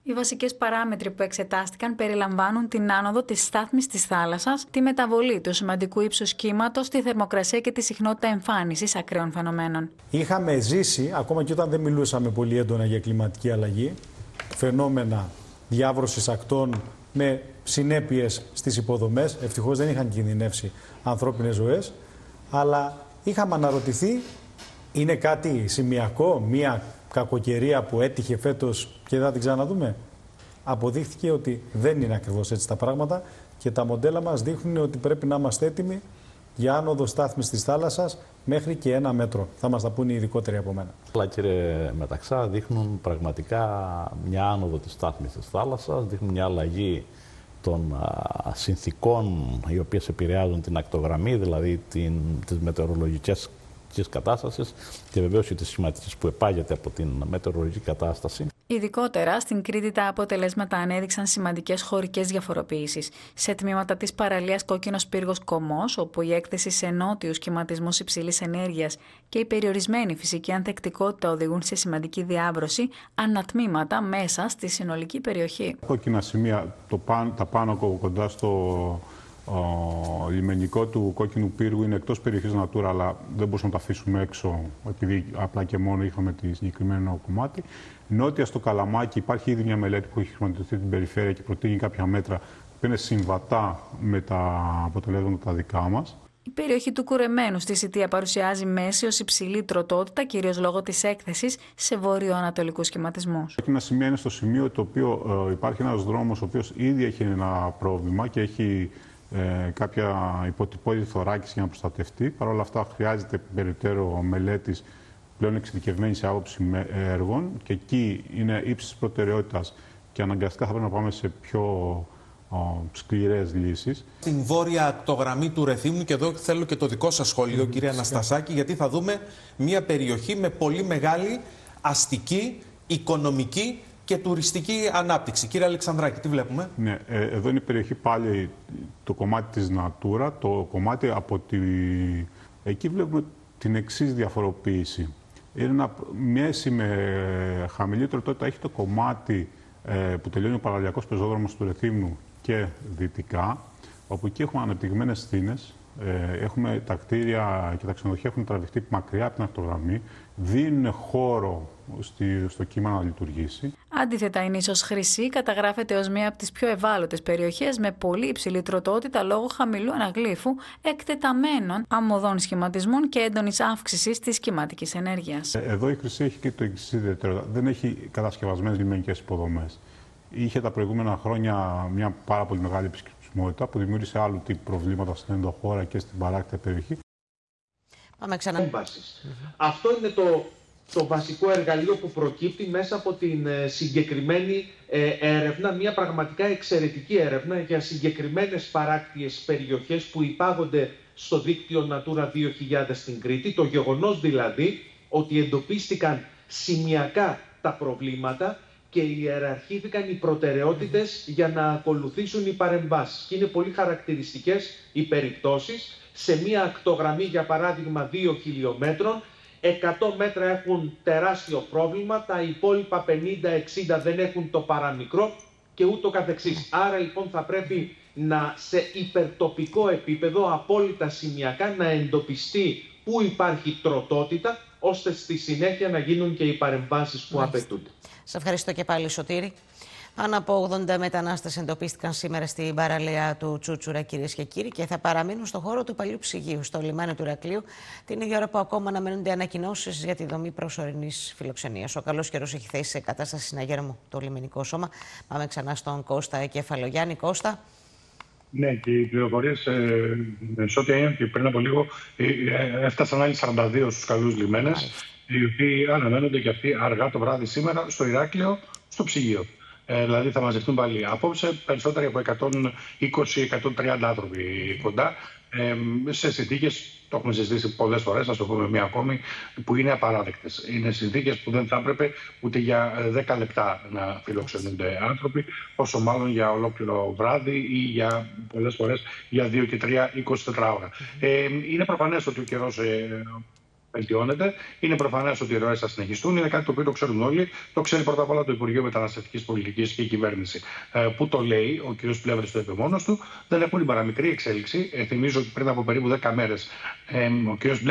Οι βασικές παράμετροι που εξετάστηκαν περιλαμβάνουν την άνοδο της στάθμης της θάλασσας, τη μεταβολή του σημαντικού ύψους κύματος, τη θερμοκρασία και τη συχνότητα εμφάνισης ακραίων φαινομένων. Είχαμε ζήσει, ακόμα και όταν δεν μιλούσαμε πολύ έντονα για κλιματική αλλαγή, φαινόμενα διάβρωσης ακτών με συνέπειες στις υποδομές. Ευτυχώς δεν είχαν κινδυνεύσει ανθρώπινες ζωές, αλλά είχαμε αναρωτηθεί, είναι κάτι σημειακό, μία κακοκαιρία που έτυχε φέτος και δεν θα την ξαναδούμε? Αποδείχθηκε ότι δεν είναι ακριβώς έτσι τα πράγματα και τα μοντέλα μας δείχνουν ότι πρέπει να είμαστε έτοιμοι για άνοδο στάθμης της θάλασσας μέχρι και 1 μέτρο. Θα μας τα πούνε οι ειδικότεροι από μένα. Αλλά κύριε Μεταξά, δείχνουν πραγματικά μια άνοδο της στάθμης της θάλασσας, δείχνουν μια αλλαγή των συνθηκών οι οποίες επηρεάζουν την ακτογραμμή, δηλαδή τις μετεωρολογικές κατάστασης και βεβαίως και τις σχηματικές που επάγεται από την μετεωρολογική κατάσταση. Ειδικότερα, στην Κρήτη τα αποτελέσματα ανέδειξαν σημαντικές χωρικές διαφοροποιήσεις. Σε τμήματα της παραλίας Κόκκινος Πύργος Κωμός, όπου η έκθεση σε νότιους κυματισμούς υψηλής ενέργειας και η περιορισμένη φυσική ανθεκτικότητα οδηγούν σε σημαντική διάβρωση, ανατμήματα μέσα στη συνολική περιοχή. Κόκκινα σημεία, τα πάνω κοντά στο λιμενικό του Κόκκινου Πύργου είναι εκτός περιοχής Natura, αλλά δεν μπορούσαμε να τα αφήσουμε έξω, επειδή απλά και μόνο είχαμε τη συγκεκριμένο κομμάτι. Νότια στο Καλαμάκι υπάρχει ήδη μια μελέτη που έχει χρηματοδοτηθεί την περιφέρεια και προτείνει κάποια μέτρα που είναι συμβατά με τα αποτελέσματα τα δικά μας. Η περιοχή του Κουρεμένου στη Σιτία παρουσιάζει μέση ως υψηλή τροτότητα, κυρίως λόγω της έκθεσης σε βορειοανατολικούς σχηματισμούς. Ένα σημείο είναι στο σημείο το οποίο υπάρχει ένας δρόμος ο οποίος ήδη έχει ένα πρόβλημα και έχει κάποια υποτυπώδη θωράκιση για να προστατευτεί. Παρ' όλα αυτά χρειάζεται περαιτέρω μελέτης πλέον εξειδικευμένη σε άποψη έργων και εκεί είναι ύψης προτεραιότητας και αναγκαστικά θα πρέπει να πάμε σε πιο σκληρές λύσεις. Στην βόρεια ακτογραμμή του Ρεθύμνου, και εδώ θέλω και το δικό σας σχόλιο, κύριε Αναστασάκη, γιατί θα δούμε μια περιοχή με πολύ μεγάλη αστική, οικονομική και τουριστική ανάπτυξη. Κύριε Αλεξανδράκη, τι βλέπουμε? Ναι, εδώ είναι η περιοχή πάλι το κομμάτι της Natura, το κομμάτι από τη... Εκεί βλέπουμε την εξής διαφοροποίηση. Είναι ένα μέση με χαμηλή τροτότητα, έχει το κομμάτι που τελειώνει ο παραλιακός πεζόδρομος του Ρεθύμνου και δυτικά, όπου εκεί έχουμε αναπτυγμένες στήνες, έχουμε τα κτίρια και τα ξενοδοχεία έχουν τραβηχτεί μακριά από την ακτογραμμή, δίνουν χώρο στο κύμα να λειτουργήσει. Αντίθετα, η νήσος Χρυσή καταγράφεται ως μία από τις πιο ευάλωτες περιοχές με πολύ υψηλή τροτότητα λόγω χαμηλού αναγλύφου, εκτεταμένων αμμωδών σχηματισμών και έντονης αύξησης της κυματικής ενέργειας. Εδώ η Χρυσή έχει και το εξής ιδιαίτερο. Δεν έχει κατασκευασμένες λιμενικές υποδομές. Είχε τα προηγούμενα χρόνια μια πάρα πολύ μεγάλη επισκεψιμότητα που δημιούργησε άλλου τύπου προβλήματα στην ενδοχώρα και στην παράκτια περιοχή. Πάμε ξανά. Αυτό είναι το βασικό εργαλείο που προκύπτει μέσα από την συγκεκριμένη έρευνα, μια πραγματικά εξαιρετική έρευνα για συγκεκριμένες παράκτιες περιοχές που υπάγονται στο δίκτυο Natura 2000 στην Κρήτη. Το γεγονός δηλαδή ότι εντοπίστηκαν σημειακά τα προβλήματα και ιεραρχήθηκαν οι προτεραιότητες για να ακολουθήσουν οι παρεμβάσεις. Και είναι πολύ χαρακτηριστικές οι περιπτώσεις. Σε μία ακτογραμμή, για παράδειγμα 2 χιλιόμετρων, 100 μέτρα έχουν τεράστιο πρόβλημα, τα υπόλοιπα 50-60 δεν έχουν το παραμικρό και ούτω καθεξής. Άρα λοιπόν θα πρέπει σε υπερτοπικό επίπεδο, απόλυτα σημειακά, να εντοπιστεί πού υπάρχει τροτότητα, ώστε στη συνέχεια να γίνουν και οι παρεμβάσεις που απαιτούνται. Σας ευχαριστώ και πάλι, Σωτήρη. Πάνω από 80 μετανάστες εντοπίστηκαν σήμερα στην παραλία του Τσούτσουρα, κυρίες και κύριοι, και θα παραμείνουν στο χώρο του παλιού ψυγείου, στο λιμάνι του Ηρακλείου, την ίδια ώρα που ακόμα αναμένονται ανακοινώσεις για τη δομή προσωρινής φιλοξενίας. Ο καλός καιρός έχει θέσει σε κατάσταση συναγέρμου το λιμενικό σώμα. Πάμε ξανά στον Κώστα Κεφαλογιάννη. Κώστα. Ναι, και οι πληροφορίες σε ό,τι έγινε και πριν από λίγο έφτασαν άλλοι 42 στους καλούς λιμένες, οι οποίοι αναμένονται και αυτοί αργά το βράδυ σήμερα στο Ηράκλειο, στο ψυγείο. Δηλαδή θα μαζευτούν πάλι απόψε περισσότεροι από 120-130 άνθρωποι κοντά, σε συνθήκες, το έχουμε συζητήσει πολλές φορές, ας το πούμε μία ακόμη, που είναι απαράδεκτες. Είναι συνθήκες που δεν θα έπρεπε ούτε για 10 λεπτά να φιλοξενούνται άνθρωποι, όσο μάλλον για ολόκληρο βράδυ ή για πολλές φορές για 2 και 3, 24 ώρα. Είναι προφανές ότι ο καιρός βελτιώνεται. Είναι προφανές ότι οι ροές θα συνεχιστούν. Είναι κάτι το οποίο το ξέρουν όλοι. Το ξέρει πρώτα απ' όλα το Υπουργείο Μεταναστευτικής Πολιτικής και η κυβέρνηση. Που το λέει, ο κ. Πλεύρης το είπε μόνος του. Δεν έχουν την παραμικρή εξέλιξη. Θυμίζω ότι πριν από περίπου 10 μέρες ο κ.